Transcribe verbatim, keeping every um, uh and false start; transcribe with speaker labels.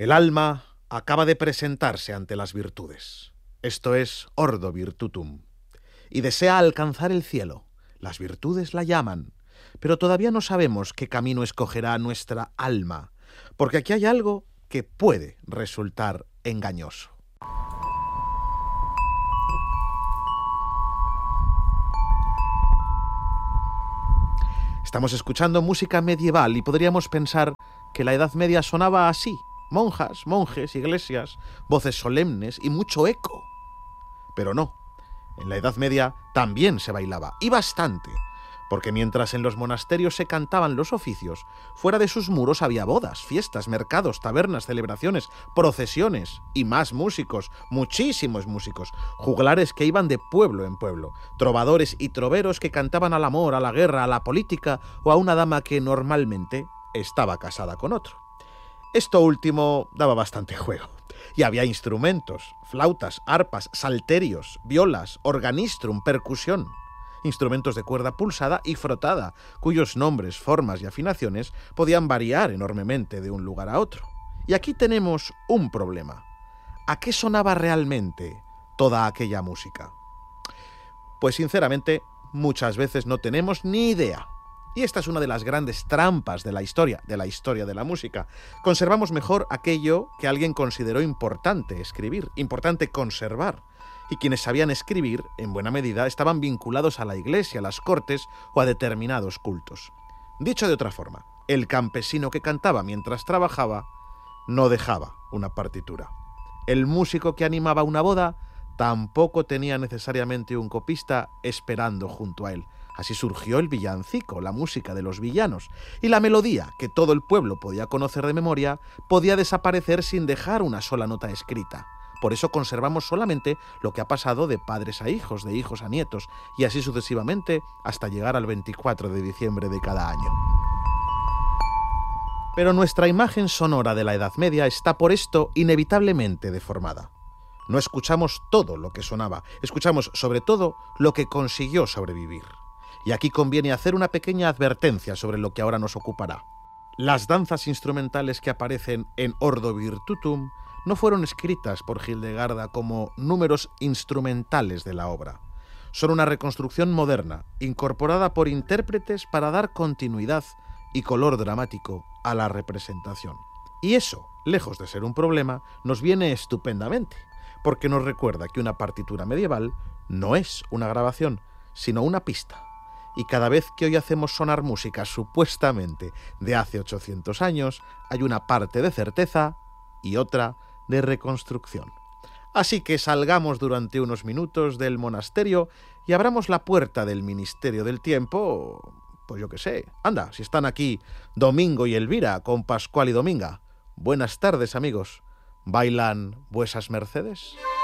Speaker 1: El alma acaba de presentarse ante las virtudes, esto es ordo virtutum, y desea alcanzar el cielo. Las virtudes la llaman, pero todavía no sabemos qué camino escogerá nuestra alma, porque aquí hay algo que puede resultar engañoso. Estamos escuchando música medieval y podríamos pensar que la Edad Media sonaba así: monjas, monjes, iglesias, voces solemnes y mucho eco. Pero no, en la Edad Media también se bailaba, y bastante, porque mientras en los monasterios se cantaban los oficios, fuera de sus muros había bodas, fiestas, mercados, tabernas, celebraciones, procesiones y más músicos, muchísimos músicos, juglares que iban de pueblo en pueblo, trovadores y troveros que cantaban al amor, a la guerra, a la política o a una dama que normalmente estaba casada con otro. Esto último daba bastante juego. Y había instrumentos, flautas, arpas, salterios, violas, organistrum, percusión, instrumentos de cuerda pulsada y frotada, cuyos nombres, formas y afinaciones podían variar enormemente de un lugar a otro. Y aquí tenemos un problema. ¿A qué sonaba realmente toda aquella música? Pues sinceramente, muchas veces no tenemos ni idea. Y esta es una de las grandes trampas de la historia, de la historia de la música. Conservamos mejor aquello que alguien consideró importante escribir, importante conservar. Y quienes sabían escribir, en buena medida, estaban vinculados a la iglesia, a las cortes o a determinados cultos. Dicho de otra forma, el campesino que cantaba mientras trabajaba no dejaba una partitura. El músico que animaba una boda tampoco tenía necesariamente un copista esperando junto a él. Así surgió el villancico, la música de los villanos, y la melodía, que todo el pueblo podía conocer de memoria, podía desaparecer sin dejar una sola nota escrita. Por eso conservamos solamente lo que ha pasado de padres a hijos, de hijos a nietos, y así sucesivamente hasta llegar al veinticuatro de diciembre de cada año. Pero nuestra imagen sonora de la Edad Media está por esto inevitablemente deformada. No escuchamos todo lo que sonaba, escuchamos sobre todo lo que consiguió sobrevivir. Y aquí conviene hacer una pequeña advertencia sobre lo que ahora nos ocupará. Las danzas instrumentales que aparecen en Ordo Virtutum no fueron escritas por Hildegarda como números instrumentales de la obra. Son una reconstrucción moderna, incorporada por intérpretes para dar continuidad y color dramático a la representación. Y eso, lejos de ser un problema, nos viene estupendamente, porque nos recuerda que una partitura medieval no es una grabación, sino una pista. Y cada vez que hoy hacemos sonar música supuestamente de hace ochocientos años, hay una parte de certeza y otra de reconstrucción. Así que salgamos durante unos minutos del monasterio y abramos la puerta del Ministerio del Tiempo, pues yo qué sé. Anda, si están aquí Domingo y Elvira con Pascual y Dominga. Buenas tardes, amigos. ¿Bailan vuesas mercedes?